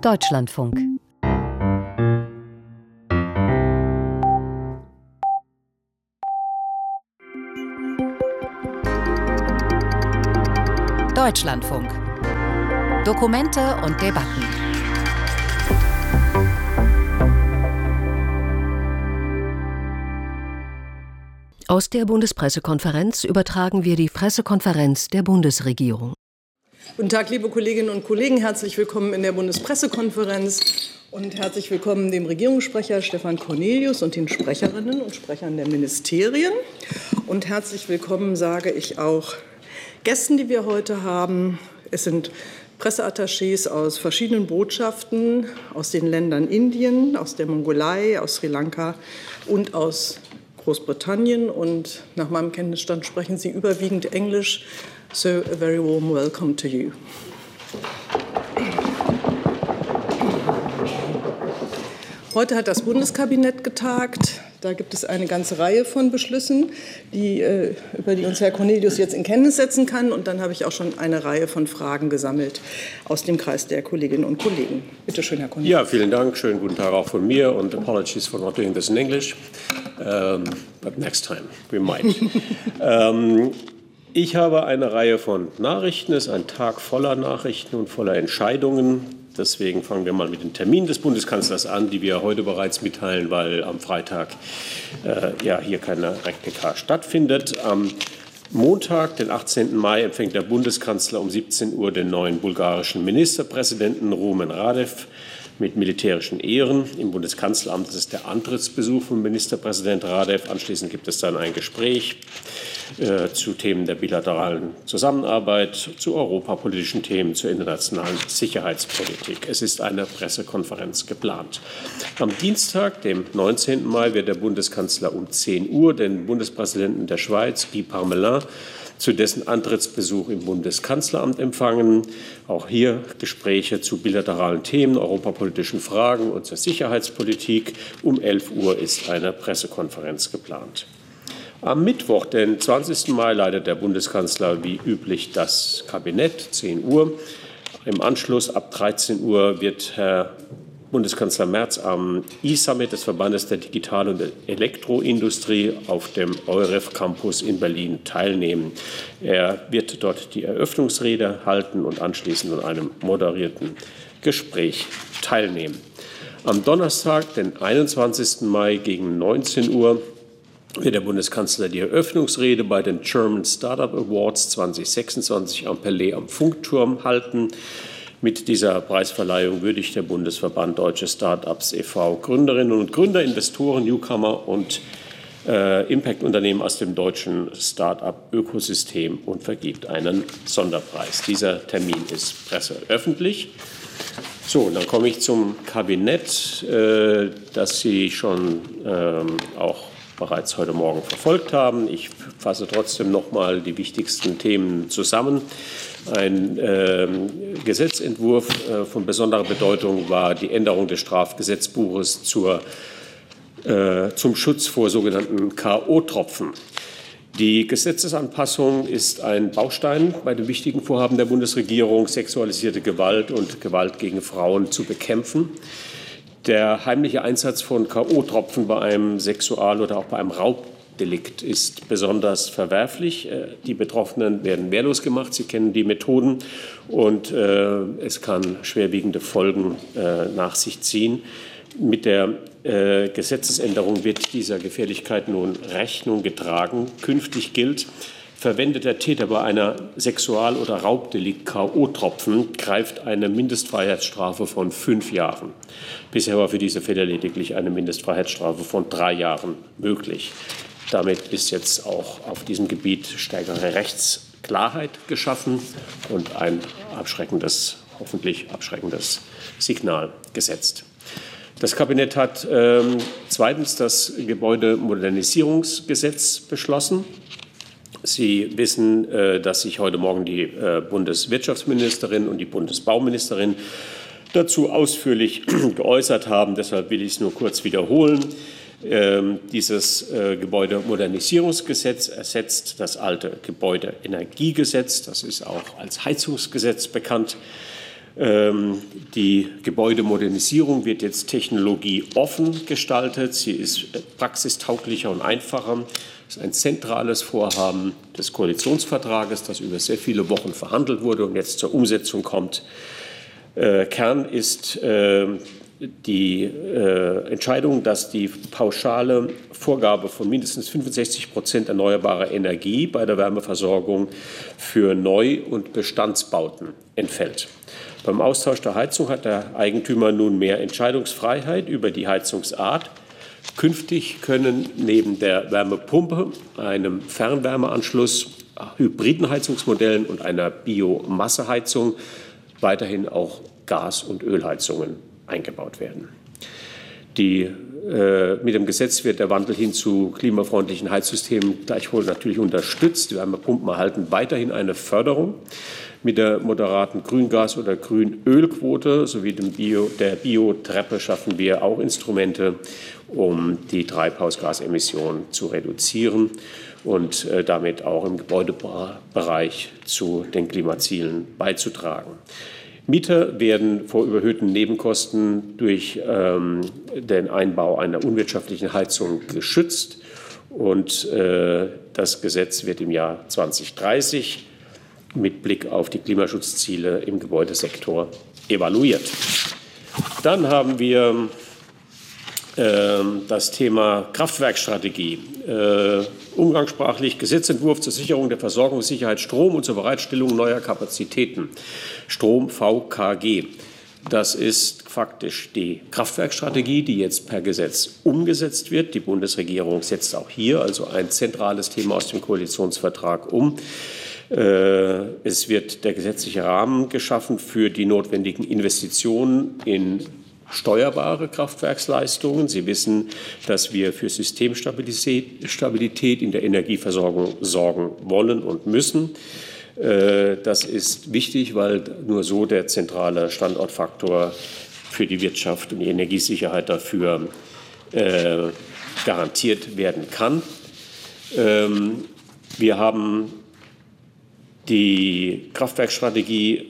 Deutschlandfunk. Deutschlandfunk. Dokumente und Debatten. Aus der Bundespressekonferenz übertragen wir die Pressekonferenz der Bundesregierung. Guten Tag, liebe Kolleginnen und Kollegen. Herzlich willkommen in der Bundespressekonferenz und herzlich willkommen dem Regierungssprecher Stefan Cornelius und den Sprecherinnen und Sprechern der Ministerien. Und herzlich willkommen sage ich auch Gästen, die wir heute haben. Es sind Presseattachés aus verschiedenen Botschaften, aus den Ländern Indien, aus der Mongolei, aus Sri Lanka und aus Großbritannien. Und nach meinem Kenntnisstand sprechen sie überwiegend Englisch. So a very warm welcome to you. Heute hat das Bundeskabinett getagt. Da gibt es eine ganze Reihe von Beschlüssen, über die uns Herr Cornelius jetzt in Kenntnis setzen kann. Und dann habe ich auch schon eine Reihe von Fragen gesammelt aus dem Kreis der Kolleginnen und Kollegen. Bitte schön, Herr Cornelius. Ja, vielen Dank. Schönen guten Tag auch von mir und apologies for not doing this in English. But next time we might. Ich habe eine Reihe von Nachrichten. Es ist ein Tag voller Nachrichten und voller Entscheidungen. Deswegen fangen wir mal mit den Terminen des Bundeskanzlers an, die wir heute bereits mitteilen, weil am Freitag hier keine Replika stattfindet. Am Montag, den 18. Mai, empfängt der Bundeskanzler um 17 Uhr den neuen bulgarischen Ministerpräsidenten Rumen Radev mit militärischen Ehren im Bundeskanzleramt. Das ist der Antrittsbesuch von Ministerpräsident Radev. Anschließend gibt es dann ein Gespräch zu Themen der bilateralen Zusammenarbeit, zu europapolitischen Themen, zur internationalen Sicherheitspolitik. Es ist eine Pressekonferenz geplant. Am Dienstag, dem 19. Mai, wird der Bundeskanzler um 10 Uhr den Bundespräsidenten der Schweiz, Guy Parmelin, zu dessen Antrittsbesuch im Bundeskanzleramt empfangen. Auch hier Gespräche zu bilateralen Themen, europapolitischen Fragen und zur Sicherheitspolitik. Um 11 Uhr ist eine Pressekonferenz geplant. Am Mittwoch, den 20. Mai, leitet der Bundeskanzler wie üblich das Kabinett, 10 Uhr. Im Anschluss ab 13 Uhr wird Herr Bundeskanzler Merz am E-Summit des Verbandes der Digital- und Elektroindustrie auf dem EUREF Campus in Berlin teilnehmen. Er wird dort die Eröffnungsrede halten und anschließend an einem moderierten Gespräch teilnehmen. Am Donnerstag, den 21. Mai gegen 19 Uhr, wird der Bundeskanzler die Eröffnungsrede bei den German Startup Awards 2026 am Palais am Funkturm halten. Mit dieser Preisverleihung würdigt der Bundesverband Deutsche Start-ups e.V. Gründerinnen und Gründer, Investoren, Newcomer und Impact-Unternehmen aus dem deutschen Start-up-Ökosystem und vergibt einen Sonderpreis. Dieser Termin ist presseöffentlich. So, und dann komme ich zum Kabinett, das Sie schon auch bereits heute Morgen verfolgt haben. Ich fasse trotzdem noch mal die wichtigsten Themen zusammen. Ein Gesetzentwurf von besonderer Bedeutung war die Änderung des Strafgesetzbuches zum Schutz vor sogenannten K.O.-Tropfen. Die Gesetzesanpassung ist ein Baustein bei den wichtigen Vorhaben der Bundesregierung, sexualisierte Gewalt und Gewalt gegen Frauen zu bekämpfen. Der heimliche Einsatz von K.O.-Tropfen bei einem Sexual- oder auch bei einem Raubdelikt ist besonders verwerflich. Die Betroffenen werden wehrlos gemacht. Sie kennen die Methoden und es kann schwerwiegende Folgen nach sich ziehen. Mit der Gesetzesänderung wird dieser Gefährlichkeit nun Rechnung getragen. Künftig gilt, verwendet der Täter bei einer Sexual- oder Raubdelikt K.O.-Tropfen, greift eine Mindestfreiheitsstrafe von 5 Jahren. Bisher war für diese Fälle lediglich eine Mindestfreiheitsstrafe von 3 Jahren möglich. Damit ist jetzt auch auf diesem Gebiet stärkere Rechtsklarheit geschaffen und ein hoffentlich abschreckendes Signal gesetzt. Das Kabinett hat zweitens das Gebäudemodernisierungsgesetz beschlossen. Sie wissen, dass sich heute Morgen die Bundeswirtschaftsministerin und die Bundesbauministerin dazu ausführlich geäußert haben. Deshalb will ich es nur kurz wiederholen. Dieses Gebäudemodernisierungsgesetz ersetzt das alte Gebäudeenergiegesetz. Das ist auch als Heizungsgesetz bekannt. Die Gebäudemodernisierung wird jetzt technologieoffen gestaltet. Sie ist praxistauglicher und einfacher. Das ist ein zentrales Vorhaben des Koalitionsvertrages, das über sehr viele Wochen verhandelt wurde und jetzt zur Umsetzung kommt. Kern ist die Entscheidung, dass die pauschale Vorgabe von mindestens 65% erneuerbarer Energie bei der Wärmeversorgung für Neu- und Bestandsbauten entfällt. Beim Austausch der Heizung hat der Eigentümer nun mehr Entscheidungsfreiheit über die Heizungsart. Künftig können neben der Wärmepumpe, einem Fernwärmeanschluss, hybriden Heizungsmodellen und einer Biomasseheizung weiterhin auch Gas- und Ölheizungen eingebaut werden. Mit dem Gesetz wird der Wandel hin zu klimafreundlichen Heizsystemen gleichwohl natürlich unterstützt. Die Wärmepumpen erhalten weiterhin eine Förderung. Mit der moderaten Grüngas- oder Grünölquote sowie der Biotreppe schaffen wir auch Instrumente, um die Treibhausgasemissionen zu reduzieren und damit auch im Gebäudebereich zu den Klimazielen beizutragen. Mieter werden vor überhöhten Nebenkosten durch den Einbau einer unwirtschaftlichen Heizung geschützt. Und das Gesetz wird im Jahr 2030 mit Blick auf die Klimaschutzziele im Gebäudesektor evaluiert. Dann haben wir das Thema Kraftwerkstrategie. Umgangssprachlich Gesetzentwurf zur Sicherung der Versorgungssicherheit Strom und zur Bereitstellung neuer Kapazitäten. Strom VKG. Das ist faktisch die Kraftwerkstrategie, die jetzt per Gesetz umgesetzt wird. Die Bundesregierung setzt auch hier also ein zentrales Thema aus dem Koalitionsvertrag um. Es wird der gesetzliche Rahmen geschaffen für die notwendigen Investitionen in steuerbare Kraftwerksleistungen. Sie wissen, dass wir für Systemstabilität in der Energieversorgung sorgen wollen und müssen. Das ist wichtig, weil nur so der zentrale Standortfaktor für die Wirtschaft und die Energiesicherheit dafür garantiert werden kann. Wir haben die Kraftwerkstrategie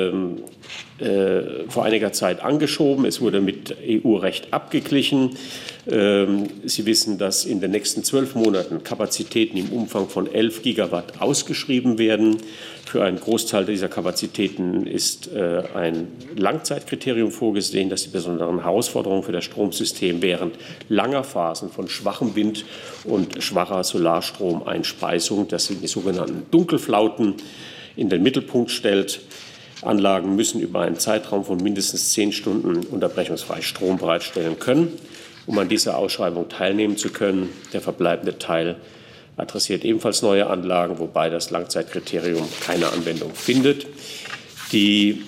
vor einiger Zeit angeschoben. Es wurde mit EU-Recht abgeglichen. Sie wissen, dass in den nächsten 12 Monaten Kapazitäten im Umfang von 11 Gigawatt ausgeschrieben werden. Für einen Großteil dieser Kapazitäten ist ein Langzeitkriterium vorgesehen, dass die besonderen Herausforderungen für das Stromsystem während langer Phasen von schwachem Wind und schwacher Solarstromeinspeisung, das sind die sogenannten Dunkelflauten, in den Mittelpunkt stellt. Anlagen müssen über einen Zeitraum von mindestens 10 Stunden unterbrechungsfrei Strom bereitstellen können. Um an dieser Ausschreibung teilnehmen zu können, der verbleibende Teil adressiert ebenfalls neue Anlagen, wobei das Langzeitkriterium keine Anwendung findet. Ich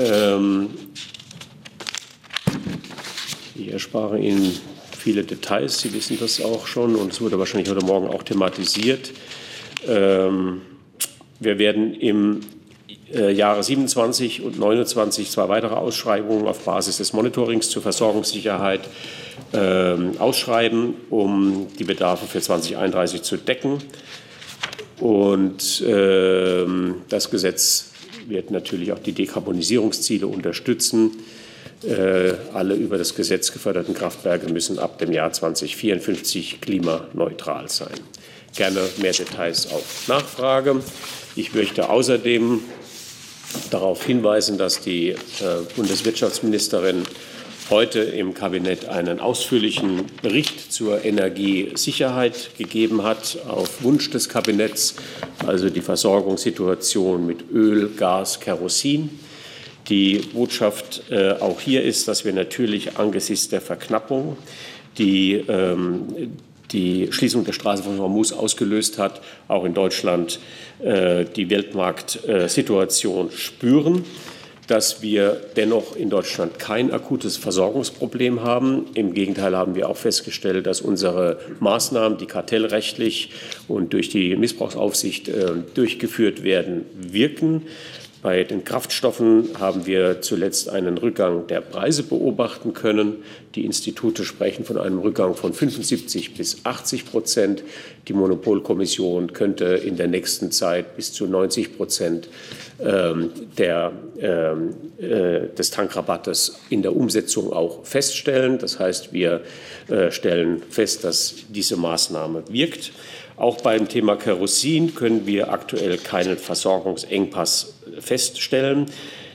erspare Ihnen viele Details. Sie wissen das auch schon und es wurde wahrscheinlich heute Morgen auch thematisiert. Wir werden im Jahre 27 und 29 2 weitere Ausschreibungen auf Basis des Monitorings zur Versorgungssicherheit ausschreiben, um die Bedarfe für 2031 zu decken. Und das Gesetz wird natürlich auch die Dekarbonisierungsziele unterstützen. Alle über das Gesetz geförderten Kraftwerke müssen ab dem Jahr 2054 klimaneutral sein. Gerne mehr Details auf Nachfrage. Ich möchte außerdem darauf hinweisen, dass die Bundeswirtschaftsministerin heute im Kabinett einen ausführlichen Bericht zur Energiesicherheit gegeben hat, auf Wunsch des Kabinetts, also die Versorgungssituation mit Öl, Gas, Kerosin. Die Botschaft auch hier ist, dass wir natürlich angesichts der Verknappung, die Schließung der Straße von Hormuz ausgelöst hat, auch in Deutschland die Weltmarktsituation spüren, dass wir dennoch in Deutschland kein akutes Versorgungsproblem haben. Im Gegenteil haben wir auch festgestellt, dass unsere Maßnahmen, die kartellrechtlich und durch die Missbrauchsaufsicht durchgeführt werden, wirken. Bei den Kraftstoffen haben wir zuletzt einen Rückgang der Preise beobachten können. Die Institute sprechen von einem Rückgang von 75 bis 80%. Die Monopolkommission könnte in der nächsten Zeit bis zu 90% des Tankrabattes in der Umsetzung auch feststellen. Das heißt, wir stellen fest, dass diese Maßnahme wirkt. Auch beim Thema Kerosin können wir aktuell keinen Versorgungsengpass feststellen.